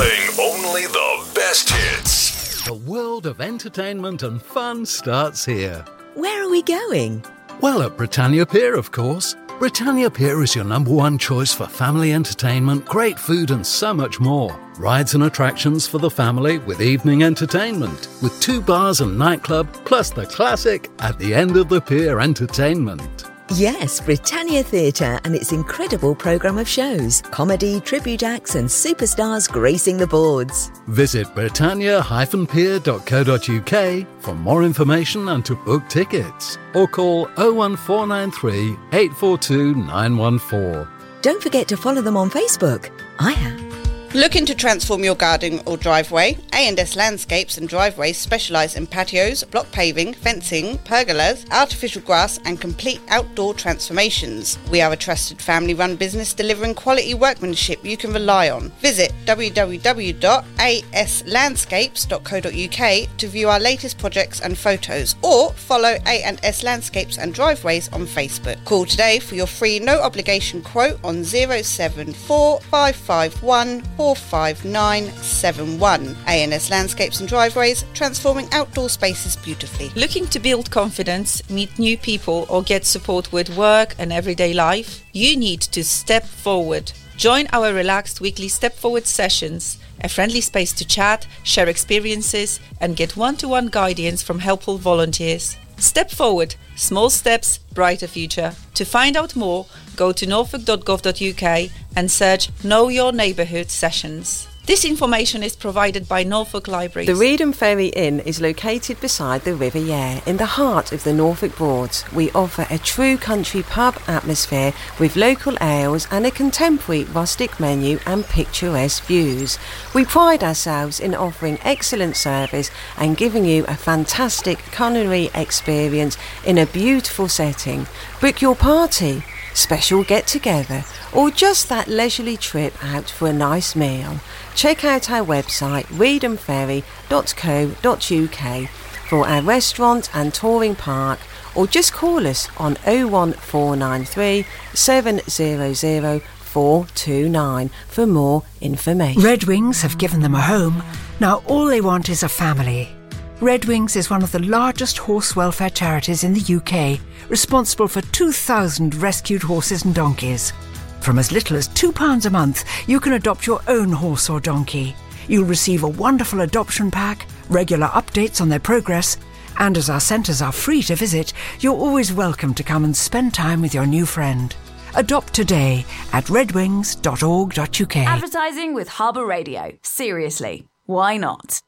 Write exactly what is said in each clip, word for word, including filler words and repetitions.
Playing only the best hits. The world of entertainment and fun starts here. Where are we going? Well, at Britannia Pier, of course. Britannia Pier is your number one choice for family entertainment, great food and so much more. Rides and attractions for the family with evening entertainment, with two bars and nightclub, plus the classic at the end of the pier entertainment. Yes, Britannia Theatre and its incredible programme of shows, comedy, tribute acts and superstars gracing the boards. Visit britannia dash pier dot co dot uk for more information and to book tickets. Or call oh one four nine three, eight four two, nine one four. Don't forget to follow them on Facebook. I have. Looking to transform your garden or driveway? A and S Landscapes and Driveways specialise in patios, block paving, fencing, pergolas, artificial grass and complete outdoor transformations. We are a trusted family-run business delivering quality workmanship you can rely on. Visit w w w dot a s landscapes dot co dot uk to view our latest projects and photos, or follow A and S Landscapes and Driveways on Facebook. Call today for your free no-obligation quote on zero seven four, five five one, four five nine seven one. A and S Landscapes and Driveways, transforming outdoor spaces beautifully. Looking to build confidence, meet new people or get support with work and everyday life? You need to step forward. Join our relaxed weekly Step Forward sessions, a friendly space to chat, share experiences and get one-to-one guidance from helpful volunteers. Step Forward, small steps, brighter future. To find out more, go to norfolk dot gov dot uk and search Know Your Neighbourhood Sessions. This information is provided by Norfolk Libraries. The Reedham Ferry Inn is located beside the River Yare, in the heart of the Norfolk Broads. We offer a true country pub atmosphere with local ales and a contemporary rustic menu and picturesque views. We pride ourselves in offering excellent service and giving you a fantastic culinary experience in a beautiful setting. Book your party, special get-together, or just that leisurely trip out for a nice meal. Check out our website reedham ferry dot co dot uk for our restaurant and touring park, or just call us on oh one four nine three, seven zero zero, four two nine for more information. Red Wings have given them a home. Now all they want is a family. Red Wings is one of the largest horse welfare charities in the U K, responsible for two thousand rescued horses and donkeys. From as little as two pounds a month, you can adopt your own horse or donkey. You'll receive a wonderful adoption pack, regular updates on their progress, and as our centres are free to visit, you're always welcome to come and spend time with your new friend. Adopt today at redwings dot org dot uk. Advertising with Harbour Radio. Seriously, why not?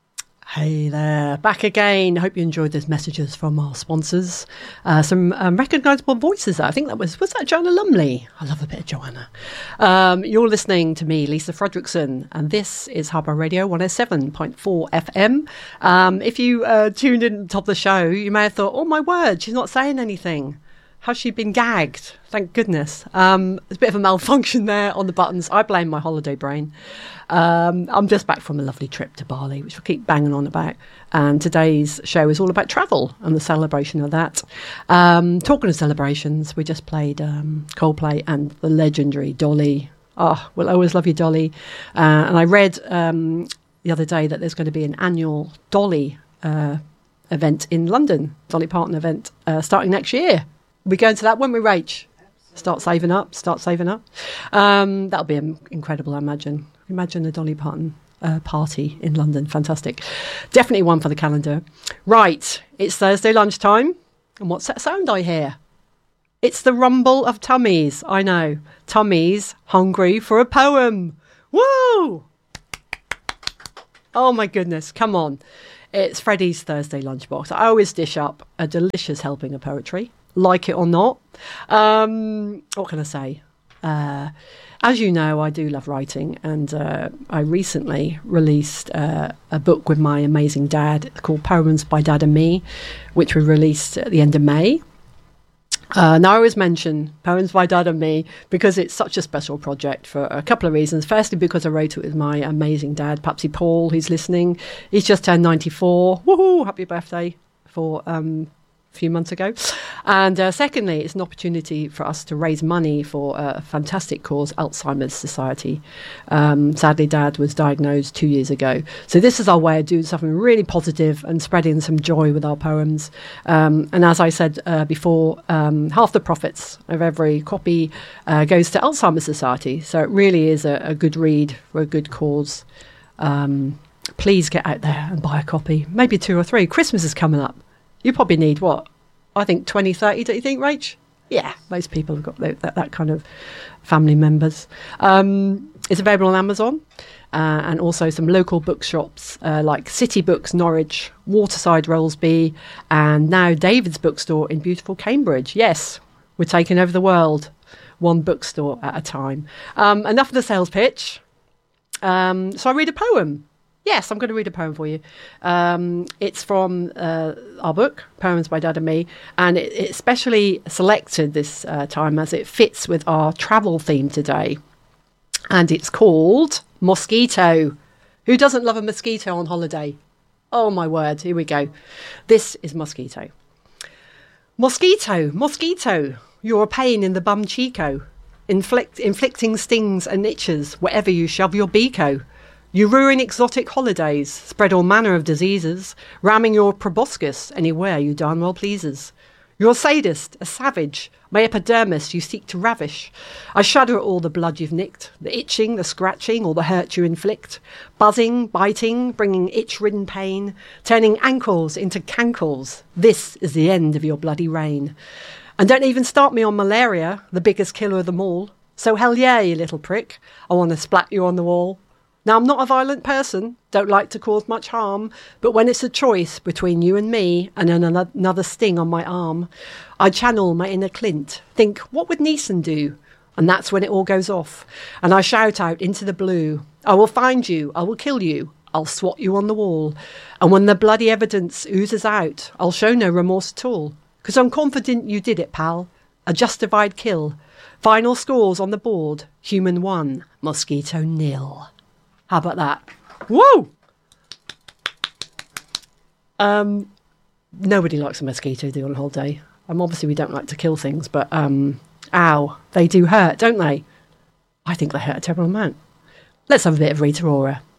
Hey there, back again. Hope you enjoyed those messages from our sponsors. Uh, some um, recognisable voices there. I think that was, was that Joanna Lumley? I love a bit of Joanna. Um, you're listening to me, Lisa Fredrickson, and this is Harbour Radio one oh seven point four F M. Um, if you uh, tuned in at the top of the show, you may have thought, oh my word, she's not saying anything. Has she been gagged? Thank goodness. Um, there's a bit of a malfunction there on the buttons. I blame my holiday brain. Um, I'm just back from a lovely trip to Bali, which we'll keep banging on about. And today's show is all about travel and the celebration of that. Um, talking of celebrations, we just played um, Coldplay and the legendary Dolly. Oh, we'll always love you, Dolly. Uh, and I read um, the other day that there's going to be an annual Dolly uh, event in London, Dolly Parton event, uh, starting next year. We go into that when we Rach. Start saving up, start saving up. Um, that'll be incredible, I imagine. Imagine a Dolly Parton uh, party in London. Fantastic. Definitely one for the calendar. Right, it's Thursday lunchtime. And what's that sound I hear? It's the rumble of tummies. I know. Tummies hungry for a poem. Woo! Oh my goodness, come on. It's Freddie's Thursday lunchbox. I always dish up a delicious helping of poetry. Like it or not. Um, what can I say? Uh, as you know, I do love writing, and uh, I recently released uh, a book with my amazing dad called Poems by Dad and Me, which we released at the end of May. Uh, now, I always mention Poems by Dad and Me because it's such a special project for a couple of reasons. Firstly, because I wrote it with my amazing dad, Papsy Paul, who's listening. He's just turned ninety-four. Woohoo! Happy birthday for... Um, few months ago. And uh, secondly, it's an opportunity for us to raise money for a fantastic cause, Alzheimer's Society. Um, sadly, Dad was diagnosed two years ago. So this is our way of doing something really positive and spreading some joy with our poems. Um, and as I said uh, before, um, half the profits of every copy uh, goes to Alzheimer's Society. So it really is a, a good read for a good cause. Um, please get out there and buy a copy, maybe two or three. Christmas is coming up. You probably need, what, I think twenty, thirty, don't you think, Rach? Yeah, most people have got that, that, that kind of family members. Um, it's available on Amazon uh, and also some local bookshops uh, like City Books, Norwich, Waterside, Rollesby, and now David's Bookstore in beautiful Cambridge. Yes, we're taking over the world, one bookstore at a time. Um, enough of the sales pitch. Um, so I read a poem. Yes, I'm going to read a poem for you. Um, it's from uh, our book, Poems by Dad and Me, and it, it's specially selected this uh, time as it fits with our travel theme today. And it's called Mosquito. Who doesn't love a mosquito on holiday? Oh, my word. Here we go. This is Mosquito. Mosquito, mosquito, you're a pain in the bum cheeko, inflict, inflicting stings and itches wherever you shove your beako. You ruin exotic holidays, spread all manner of diseases, ramming your proboscis anywhere you darn well pleases. You're a sadist, a savage, my epidermis you seek to ravish. I shudder at all the blood you've nicked, the itching, the scratching, or the hurt you inflict. Buzzing, biting, bringing itch-ridden pain, turning ankles into cankles. This is the end of your bloody reign. And don't even start me on malaria, the biggest killer of them all. So hell yeah, you little prick, I want to splat you on the wall. Now, I'm not a violent person, don't like to cause much harm, but when it's a choice between you and me and an another sting on my arm, I channel my inner Clint, think, what would Neeson do? And that's when it all goes off. And I shout out into the blue, I will find you, I will kill you, I'll swat you on the wall. And when the bloody evidence oozes out, I'll show no remorse at all. Because I'm confident you did it, pal. A justified kill. Final scores on the board, human one, mosquito nil. How about that? Woo! Um, nobody likes a mosquito, do on holiday. Um, obviously, we don't like to kill things, but um, ow, they do hurt, don't they? I think they hurt a terrible amount. Let's have a bit of Rita Ora.